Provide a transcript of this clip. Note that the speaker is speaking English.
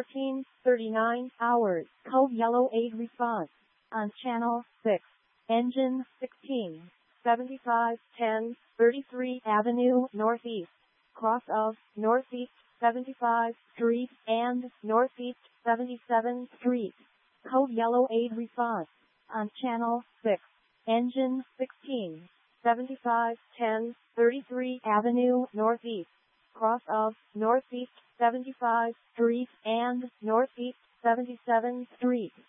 14:39 hours. Code yellow aid response. On channel 6. Engine 16. 7510 33 Avenue Northeast. Cross of Northeast 75 Street and Northeast 77 Street. Code yellow aid response. On channel 6. Engine 16. 7510 33 Avenue Northeast. Cross of Northeast 75 Street and Northeast 77 Street.